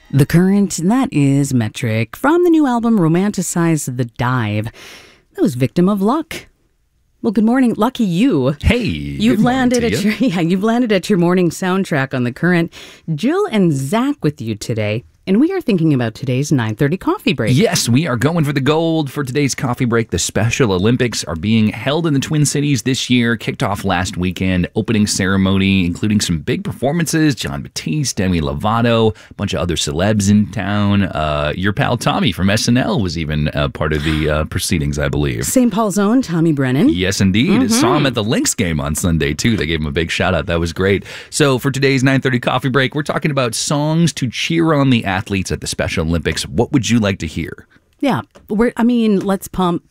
The Current, that is Metric. From the new album, Romanticize the Dive. That was Victim of Luck. Well, good morning. Lucky you. Hey, you've landed at you've landed at your morning soundtrack on The Current. Jill and Zach with you today. And we are thinking about today's 9:30 coffee break. Yes, we are going for the gold for today's coffee break. The Special Olympics are being held in the Twin Cities this year. Kicked off last weekend. Opening ceremony, including some big performances. Jon Batiste, Demi Lovato, a bunch of other celebs in town. Your pal Tommy from SNL was even part of the proceedings, I believe. St. Paul's own Tommy Brennan. Yes, indeed. Saw him at the Lynx game on Sunday, too. They gave him a big shout out. That was great. So for today's 9:30 coffee break, we're talking about songs to cheer on the athletes at the Special Olympics. What would you like to hear? Yeah, let's pump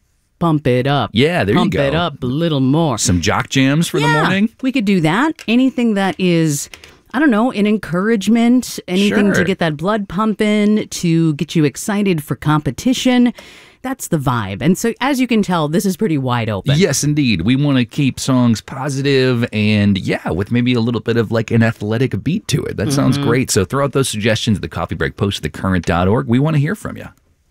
it up. Yeah, there you go. Pump it up a little more. Some jock jams for the morning? We could do that. Anything that is, I don't know, an encouragement, anything to get that blood pumping, to get you excited for competition. That's the vibe. And so, as you can tell, this is pretty wide open. Yes, indeed. We want to keep songs positive and, with maybe a little bit of like an athletic beat to it. That sounds great. So throw out those suggestions at the Coffee Break post at thecurrent.org. We want to hear from you.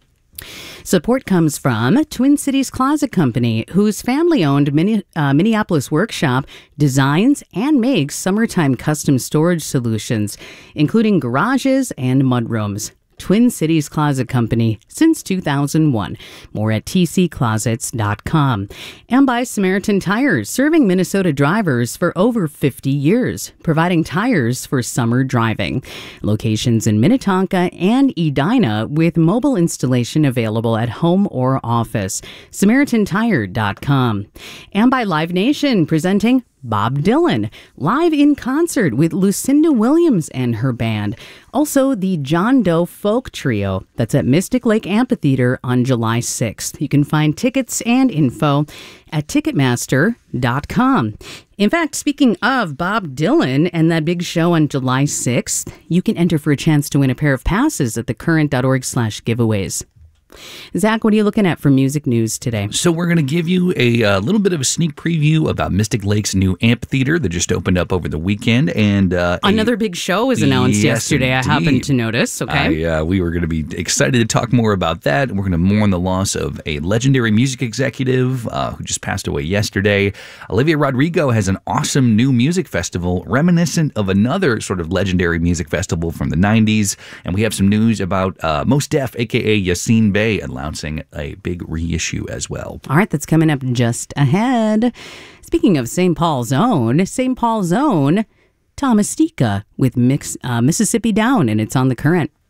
Support comes from Twin Cities Closet Company, whose family-owned Minneapolis workshop designs and makes summertime custom storage solutions, including garages and mudrooms. Twin Cities Closet Company since 2001. More at tcclosets.com. And by Samaritan Tires, serving Minnesota drivers for over 50 years, providing tires for summer driving. Locations in Minnetonka and Edina with mobile installation available at home or office. SamaritanTire.com. And by Live Nation, presenting Bob Dylan, live in concert with Lucinda Williams and her band. Also, the John Doe Folk Trio, that's at Mystic Lake Amphitheater on July 6th. You can find tickets and info at Ticketmaster.com. In fact, speaking of Bob Dylan and that big show on July 6th, you can enter for a chance to win a pair of passes at thecurrent.org/giveaways. Zach, what are you looking at for music news today? So we're going to give you a little bit of a sneak preview about Mystic Lake's new amphitheater that just opened up over the weekend. And another big show was announced yesterday, indeed. I happened to notice. Okay. We were going to be excited to talk more about that. We're going to mourn the loss of a legendary music executive who just passed away yesterday. Olivia Rodrigo has an awesome new music festival reminiscent of another sort of legendary music festival from the 90s. And we have some news about Mos Def, a.k.a. Yassine Bey, announcing a big reissue as well. All right, that's coming up just ahead. Speaking of St. Paul's own, Thomas Stika with Mississippi Down, and it's on The Current.